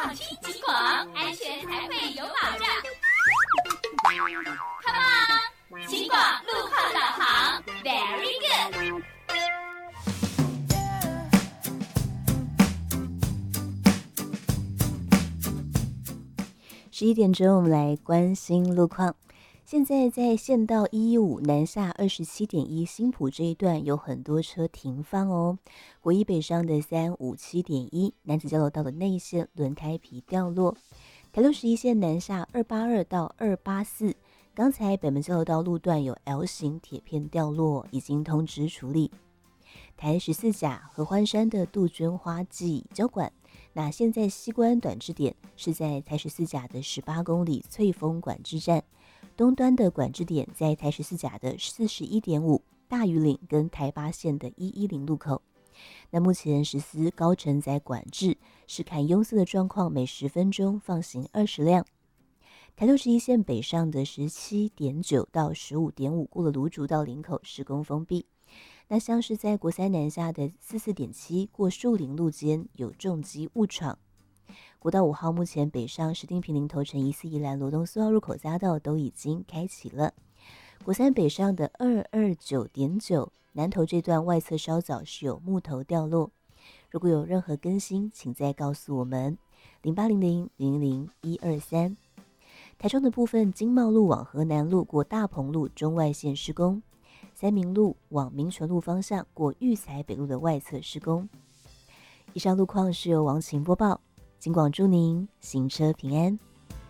放轻警广，安全才会有保障。Come on， 警广路况导航 ，Very good。 11点钟，我们来关心路况。现在在县道115南下27.1新埔这一段有很多车停放哦。国一北上的357.1男子交流道的内线轮胎皮掉落。台61线南下282到284，刚才北门交流道路段有 L 型铁片掉落，已经通知处理。台14甲合欢山的杜鹃花季交管，那现在西关短支点是在台14甲的18公里翠峰管制站，东端的管制点在台14甲的41.5大屿岭跟台8线的110路口。那目前实施高承载管制，是看拥塞的状况，每10分钟放行20辆。台61线北上的17.9到15.5过了芦竹到林口施工封闭。那像是在国三南下的44.7过树林路间有重机误闯。国道5号目前北上石碇坪林头城宜四宜兰罗东4号入口匝道都已经开启了。国三北上的229.9南投这段外侧稍早是有木头掉落，如果有任何更新请再告诉我们0800000123。台中的部分经贸路往河南路过大鹏路中外线施工，三民路往民权路方向过育才北路的外侧施工。以上路况是由王晴播报，警广祝您行车平安。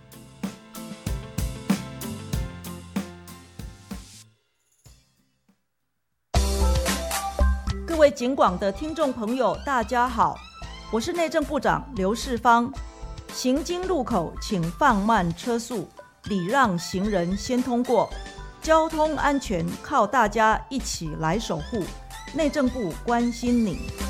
各位警广的听众朋友大家好，我是内政部长刘世芳。行经路口请放慢车速，礼让行人先通过，交通安全靠大家一起来守护。内政部关心你。